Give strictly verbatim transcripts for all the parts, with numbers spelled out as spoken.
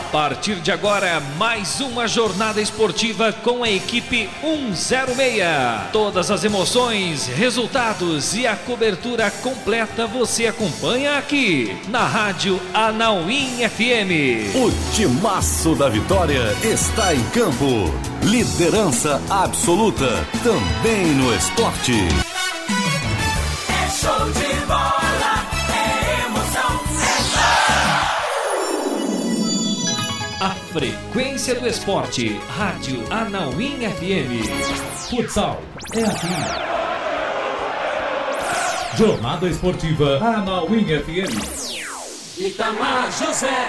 A partir de agora, mais uma jornada esportiva com a equipe cento e seis. Todas as emoções, resultados e a cobertura completa você acompanha aqui na Rádio Anauim F M. O timaço da Vitória está em campo. Liderança absoluta também no esporte. É show de bola, é emoção, A frequência do esporte, Rádio Anauim F M. Futsal é aqui. Jornada Esportiva Anauim F M. Itamar José.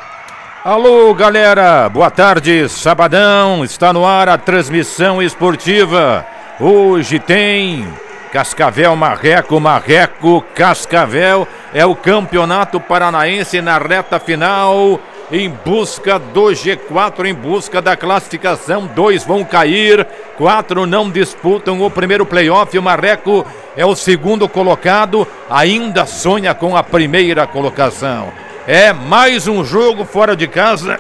Alô, galera, boa tarde, sabadão, está no ar a transmissão esportiva. Hoje tem Cascavel Marreco, Marreco, Cascavel, é o Campeonato Paranaense na reta final, em busca do G quatro, em busca da classificação. Dois vão cair, quatro não disputam o primeiro playoff. O Marreco é o segundo colocado, ainda sonha com a primeira colocação. É mais um jogo fora de casa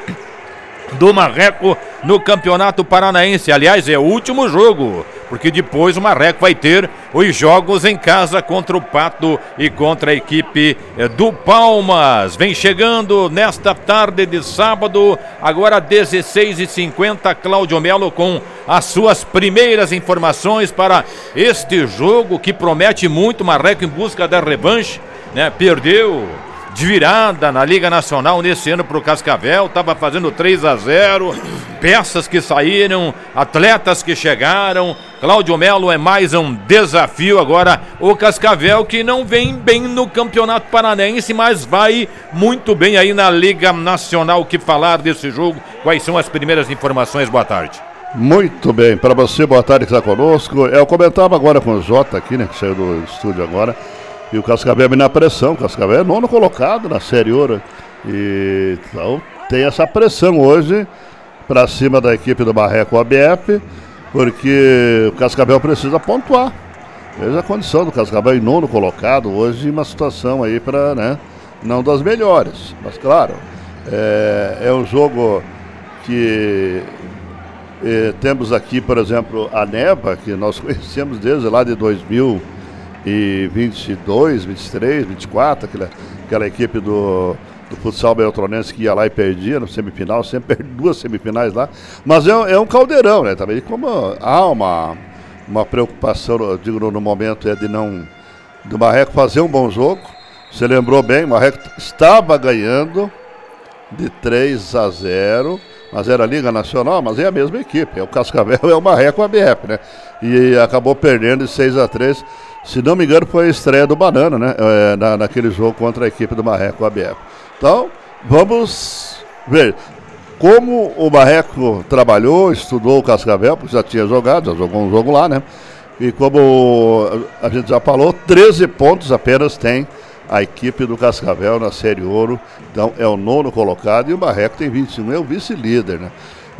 do Marreco no Campeonato Paranaense. Aliás, é o último jogo, porque depois o Marreco vai ter os jogos em casa contra o Pato e contra a equipe do Palmas. Vem chegando nesta tarde de sábado, agora dezesseis e cinquenta, Cláudio Melo com as suas primeiras informações para este jogo que promete muito. Marreco em busca da revanche, né? Perdeu de virada na Liga Nacional nesse ano para o Cascavel, estava fazendo três a zero, peças que saíram, atletas que chegaram. Cláudio Melo é mais um desafio agora, o Cascavel que não vem bem no Campeonato Paranaense, mas vai muito bem aí na Liga Nacional. O que falar desse jogo? Quais são as primeiras informações? Boa tarde. Muito bem, para você, boa tarde que está conosco. Eu comentava agora com o Jota aqui, né, que saiu do estúdio agora. E o Cascavel vem na pressão. O Cascavel é nono colocado na Série Ouro. E então tem essa pressão hoje para cima da equipe do Marreco A B F, porque o Cascavel precisa pontuar. Veja a condição do Cascavel em nono colocado hoje, uma situação aí para, né, não das melhores. Mas claro, é, é um jogo que é, temos aqui, por exemplo, a Neva, que nós conhecemos desde lá de dois mil e vinte e dois, vinte e três, vinte e quatro, aquela, aquela equipe do, do futsal beltronense que ia lá e perdia no semifinal, sempre perde duas semifinais lá, mas é, é um caldeirão, né, também, como há uma, uma preocupação, eu digo, no, no momento é de não, do Marreco fazer um bom jogo. Você lembrou bem, o Marreco estava ganhando de três a zero, mas era a Liga Nacional, mas é a mesma equipe, é o Cascavel, é o Marreco A B F, né, e acabou perdendo de seis a três. Se não me engano, foi a estreia do Banana, né? É, na, naquele jogo contra a equipe do Marreco A B F. Então, vamos ver como o Marreco trabalhou, estudou o Cascavel, porque já tinha jogado, já jogou um jogo lá, né? E como a gente já falou, treze pontos apenas tem a equipe do Cascavel na Série Ouro. Então, é o nono colocado e o Marreco tem vinte e um, é o vice-líder, né?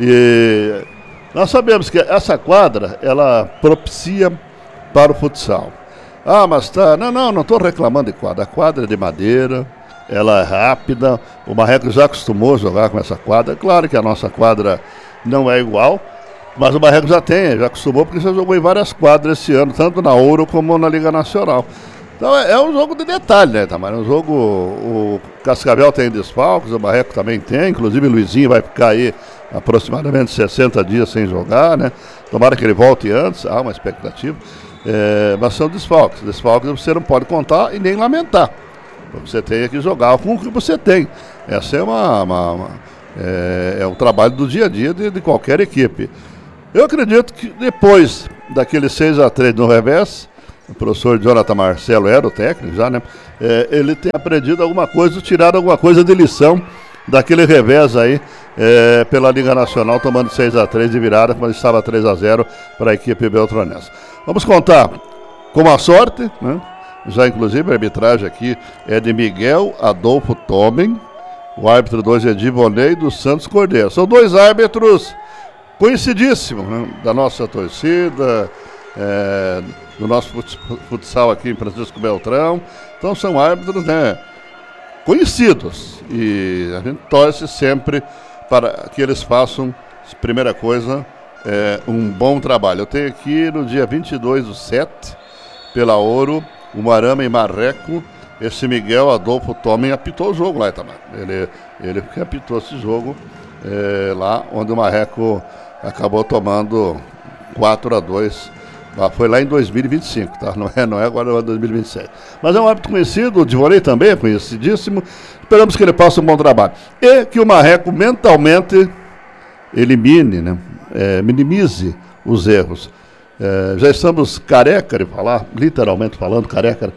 E nós sabemos que essa quadra, ela propicia para o futsal. Ah, mas tá... Não, não, não estou reclamando de quadra. A quadra é de madeira, ela é rápida. O Marreco já acostumou a jogar com essa quadra. Claro que a nossa quadra não é igual, mas o Marreco já tem, já acostumou, porque já jogou em várias quadras esse ano, tanto na Ouro como na Liga Nacional. Então é, é um jogo de detalhe, né, Tamara? Um jogo... O Cascavel tem desfalques, o Marreco também tem. Inclusive o Luizinho vai ficar aí aproximadamente sessenta dias sem jogar, né? Tomara que ele volte antes, há uma expectativa. É, mas são desfalques. Desfalques você não pode contar e nem lamentar. Você tem que jogar com o que você tem. Essa é uma, uma, uma é, é um trabalho do dia a dia de, de qualquer equipe. Eu acredito que depois daquele seis a três no revés, o professor Jonathan Marcelo era o técnico já, né? É, ele tem aprendido alguma coisa, tirado alguma coisa de lição daquele revés aí, é, pela Liga Nacional, tomando seis a três de virada, quando estava três a zero para a equipe beltronense. Vamos contar com a sorte, né? Já inclusive a arbitragem aqui é de Miguel Adolfo Tomen, o árbitro dois é de Ivonei dos Santos Cordeiro. São dois árbitros conhecidíssimos, né, da nossa torcida, é, do nosso futsal aqui em Francisco Beltrão. Então são árbitros, né, conhecidos. E a gente torce sempre para que eles façam, primeira coisa, é, um bom trabalho. Eu tenho aqui no dia vinte e dois do sete, pela Ouro, o Marama e Marreco. Esse Miguel Adolfo Tomen apitou o jogo lá, Itamar. Ele, ele que apitou esse jogo é, lá, onde o Marreco acabou tomando quatro a dois. Foi lá em dois mil e vinte e cinco, tá? Não é, não é agora, é dois mil e vinte e sete. Mas é um árbitro conhecido, o Divorei também é conhecidíssimo. Esperamos que ele faça um bom trabalho. E que o Marreco mentalmente elimine, né? É, minimize os erros. É, já estamos careca de falar, literalmente falando, careca,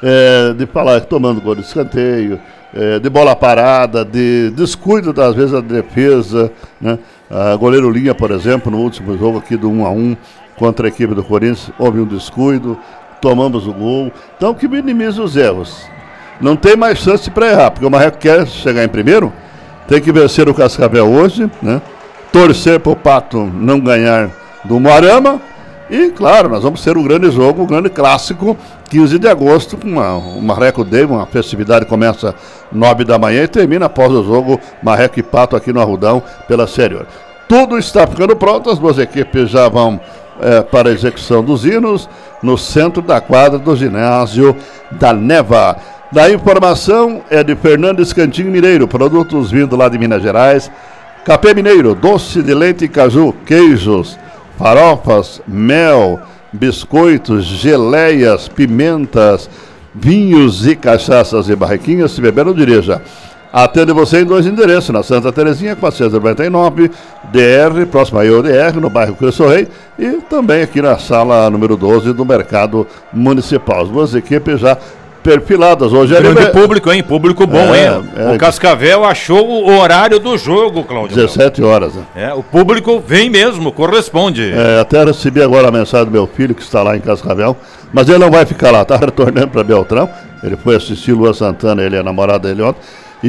é, de falar tomando gol de escanteio, é, de bola parada, de descuido das vezes da defesa, né? A goleiro Linha, por exemplo, no último jogo aqui do um a um contra a equipe do Corinthians, houve um descuido, tomamos o gol. Então que minimize os erros. Não tem mais chance para errar, porque o Marreco quer chegar em primeiro, tem que vencer o Cascavel hoje, né? Torcer para o Pato não ganhar do Moarama. E, claro, nós vamos ter um grande jogo, um grande clássico, quinze de agosto, com uma, o Marreco Day, uma festividade que começa nove da manhã e termina após o jogo Marreco e Pato aqui no Arrudão, pela Série Ouro. Tudo está ficando pronto, as duas equipes já vão é, para a execução dos hinos no centro da quadra do ginásio da Neva. Da informação é de Fernandes Cantinho Mineiro, produtos vindo lá de Minas Gerais. Capé Mineiro, doce de leite e caju, queijos, farofas, mel, biscoitos, geleias, pimentas, vinhos e cachaças e barraquinhas. Se beber, não dirija. Atende você em dois endereços, na Santa Terezinha, quatrocentos e noventa e nove, D R, próximo aí ao D R, no bairro Cristo Rei, e também aqui na sala número doze do Mercado Municipal. As duas equipes já perfiladas. Hoje é grande liber... público, hein? Público bom, é, hein? É... O Cascavel achou o horário do jogo, Cláudio. dezessete horas. Né? É, o público vem mesmo, corresponde. É, até recebi agora a mensagem do meu filho, que está lá em Cascavel, mas ele não vai ficar lá, está retornando para Beltrão. Ele foi assistir Lua Santana, ele é a namorada dele ontem.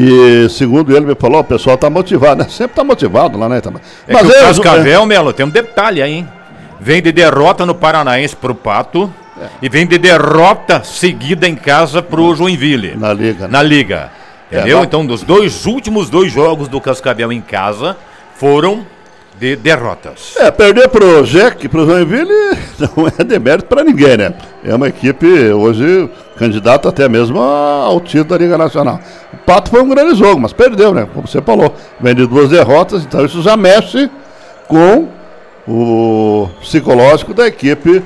E segundo ele me falou, o pessoal está motivado, né? Sempre está motivado lá, né? É mas que o Cascavel, é... Melo, tem um detalhe aí, hein? Vem de derrota no Paranaense pro Pato. É. E vem de derrota seguida em casa pro Joinville. Na Liga. Né? Na Liga. Entendeu? É, mas... Então, dos dois últimos dois jogos do Cascavel em casa foram de derrotas. É, perder pro J E C, pro Joinville, não é demérito para ninguém, né? É uma equipe, hoje, candidata até mesmo ao título da Liga Nacional. O Pato foi um grande jogo, mas perdeu, né? Como você falou. Vem de duas derrotas, então isso já mexe com o psicológico da equipe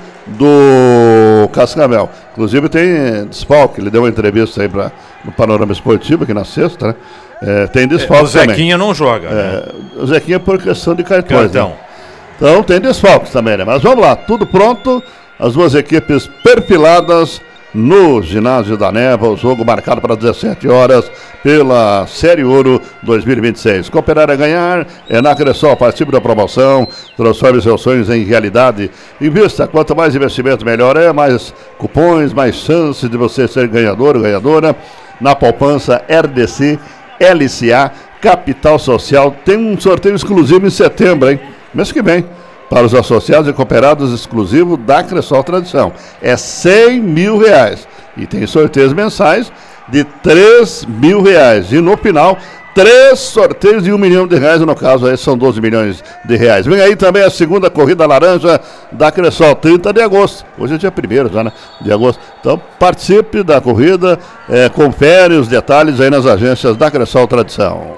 do Cascavel. Inclusive tem desfalque, ele deu uma entrevista aí pra, no Panorama Esportivo aqui na sexta, né? É, tem desfalque é, o Zequinha também. Não joga, né? É, o Zequinha por questão de cartões, Cartão. Né? Então tem desfalques também, né? Mas vamos lá, tudo pronto, as duas equipes perfiladas no ginásio da Neva, o jogo marcado para dezessete horas pela Série Ouro dois mil e vinte e seis. Cooperar a ganhar é na Cressol, participe da promoção, transforme seus sonhos em realidade. Invista, quanto mais investimento melhor é, mais cupons, mais chances de você ser ganhador ou ganhadora. Na poupança R D C, L C A, Capital Social, tem um sorteio exclusivo em setembro, hein? Mês que vem. Para os associados e cooperados exclusivo da Cressol Tradição. É cem mil reais. E tem sorteios mensais de três mil reais. E no final, três sorteios de um milhão de reais. No caso, aí são doze milhões de reais. Vem aí também a segunda corrida laranja da Cressol, trinta de agosto. Hoje é dia primeiro já, né? De agosto. Então, participe da corrida, é, confere os detalhes aí nas agências da Cressol Tradição.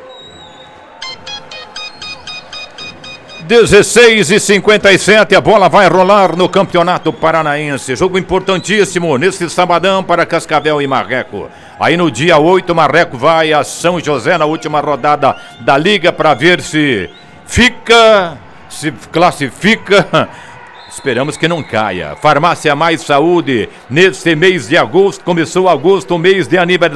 dezesseis e cinquenta e sete, a bola vai rolar no Campeonato Paranaense. Jogo importantíssimo nesse sabadão para Cascavel e Marreco. Aí no dia oito, Marreco vai a São José na última rodada da Liga para ver se fica, se classifica. Esperamos que não caia. Farmácia Mais Saúde, nesse mês de agosto, começou agosto, mês de aniversário.